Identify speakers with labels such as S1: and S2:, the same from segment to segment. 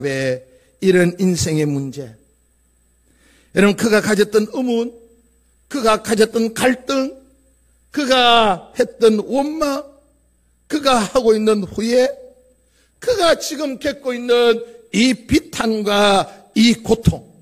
S1: 왜 이런 인생의 문제, 여러분 그가 가졌던 의문, 그가 가졌던 갈등, 그가 했던 원망, 그가 하고 있는 후회, 그가 지금 겪고 있는 이 비탄과 이 고통,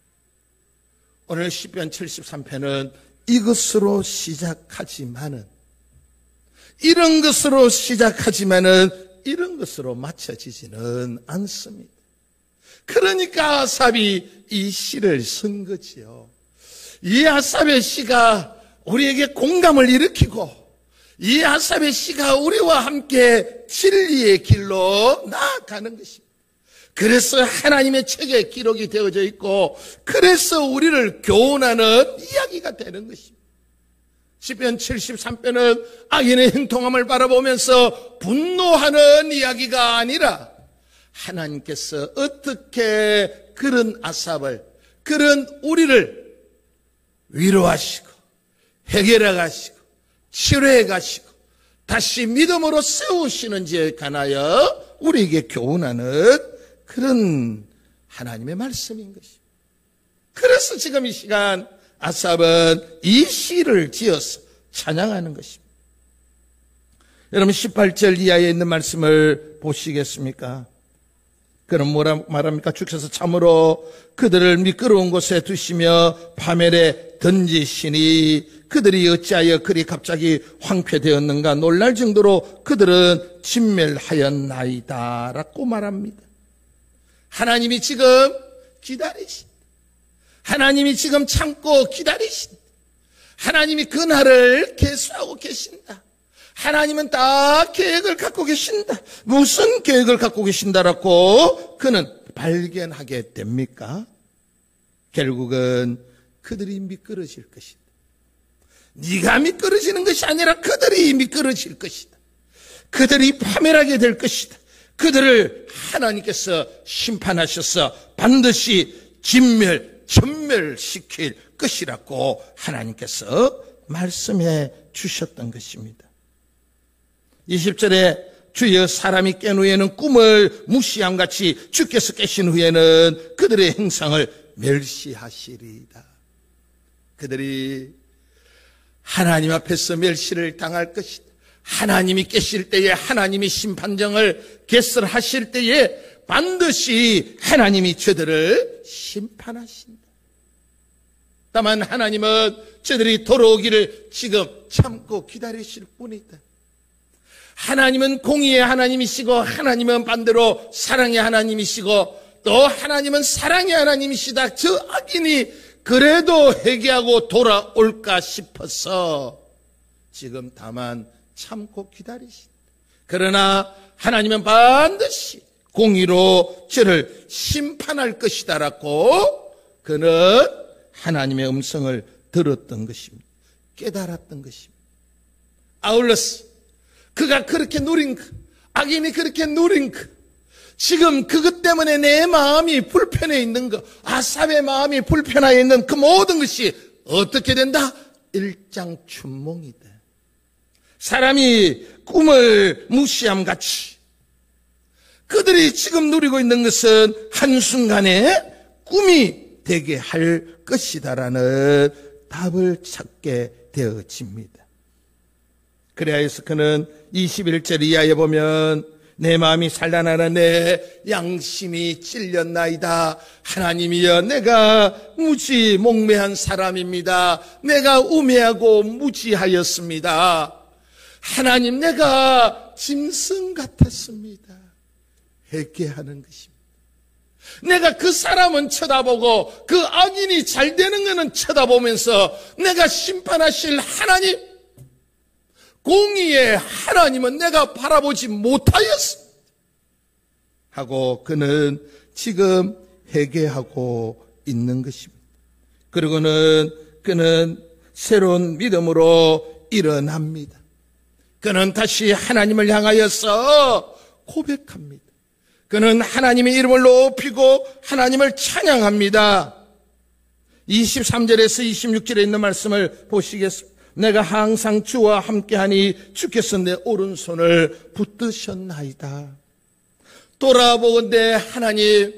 S1: 오늘 시편 73편은 이것으로 시작하지만은, 이런 것으로 시작하지만은 이런 것으로 맞춰지지는 않습니다. 그러니까 아삽이 이 시를 쓴 거지요. 이 아삽의 시가 우리에게 공감을 일으키고, 이 아삽의 시가 우리와 함께 진리의 길로 나아가는 것입니다. 그래서 하나님의 책에 기록이 되어져 있고, 그래서 우리를 교훈하는 이야기가 되는 것입니다. 시편 73편은 악인의 행통함을 바라보면서 분노하는 이야기가 아니라 하나님께서 어떻게 그런 아삽을, 그런 우리를 위로하시고 해결해 가시고 치료해 가시고 다시 믿음으로 세우시는지에 관하여 우리에게 교훈하는 그런 하나님의 말씀인 것입니다. 그래서 지금 이 시간 아삽은 이 시를 지어서 찬양하는 것입니다. 여러분 18절 이하에 있는 말씀을 보시겠습니까? 그럼 뭐라 말합니까? 주께서 참으로 그들을 미끄러운 곳에 두시며 파멸에 던지시니 그들이 어찌하여 그리 갑자기 황폐되었는가 놀랄 정도로 그들은 진멸하였나이다 라고 말합니다. 하나님이 지금 기다리신다. 하나님이 지금 참고 기다리신다. 하나님이 그날을 계수하고 계신다. 하나님은 다 계획을 갖고 계신다. 무슨 계획을 갖고 계신다라고 그는 발견하게 됩니까? 결국은 그들이 미끄러질 것이다. 네가 미끄러지는 것이 아니라 그들이 미끄러질 것이다. 그들이 파멸하게 될 것이다. 그들을 하나님께서 심판하셔서 반드시 전멸시킬 것이라고 하나님께서 말씀해 주셨던 것입니다. 20절에 주여 사람이 깬 후에는 꿈을 무시함같이 주께서 깨신 후에는 그들의 행상을 멸시하시리이다. 그들이 하나님 앞에서 멸시를 당할 것이다. 하나님이 깨실 때에, 하나님이 심판정을 개설하실 때에 반드시 하나님이 저들을 심판하신다. 다만 하나님은 저들이 돌아오기를 지금 참고 기다리실 뿐이다. 하나님은 공의의 하나님이시고, 하나님은 반대로 사랑의 하나님이시고, 또 하나님은 사랑의 하나님이시다. 저 악인이 그래도 회개하고 돌아올까 싶어서 지금 다만 참고 기다리신다. 그러나 하나님은 반드시 공의로 저를 심판할 것이다라고 그는 하나님의 음성을 들었던 것입니다. 깨달았던 것입니다. 아울러서 그가 그렇게 누린 그, 악인이 그렇게 누린 그, 지금 그것 때문에 내 마음이 불편해 있는 것, 아삽의 마음이 불편해 있는 그 모든 것이 어떻게 된다? 일장춘몽이다. 사람이 꿈을 무시함같이 그들이 지금 누리고 있는 것은 한순간에 꿈이 되게 할 것이다라는 답을 찾게 되어집니다. 그래야 해서 그는 21절 이하에 보면 내 마음이 산란하나 내 양심이 찔렸나이다. 하나님이여 내가 무지 목매한 사람입니다. 내가 우매하고 무지하였습니다. 하나님 내가 짐승 같았습니다. 회개하는 것입니다. 내가 그 사람은 쳐다보고 그 악인이 잘 되는 것은 쳐다보면서 내가 심판하실 하나님, 공의의 하나님은 내가 바라보지 못하였습니다. 하고 그는 지금 회개하고 있는 것입니다. 그리고는 그는 새로운 믿음으로 일어납니다. 그는 다시 하나님을 향하여서 고백합니다. 그는 하나님의 이름을 높이고 하나님을 찬양합니다. 23절에서 26절에 있는 말씀을 보시겠습니다. 내가 항상 주와 함께하니 주께서 내 오른손을 붙드셨나이다. 돌아보건대 하나님,